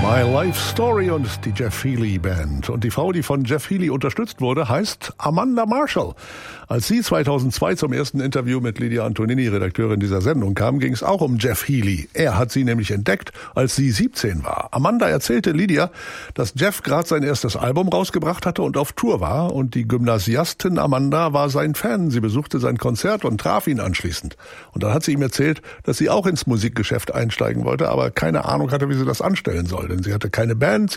My Life Story und die Jeff Healey Band. Und die Frau, die von Jeff Healey unterstützt wurde, heißt Amanda Marshall. Als sie 2002 zum ersten Interview mit Lydia Antonini, Redakteurin dieser Sendung, kam, ging es auch um Jeff Healey. Er hat sie nämlich entdeckt, als sie 17 war. Amanda erzählte Lydia, dass Jeff gerade sein erstes Album rausgebracht hatte und auf Tour war. Und die Gymnasiastin Amanda war sein Fan. Sie besuchte sein Konzert und traf ihn anschließend. Und dann hat sie ihm erzählt, dass sie auch ins Musikgeschäft einsteigen wollte, aber keine Ahnung hatte, wie sie das anstellen soll. Denn sie hatte keine Band,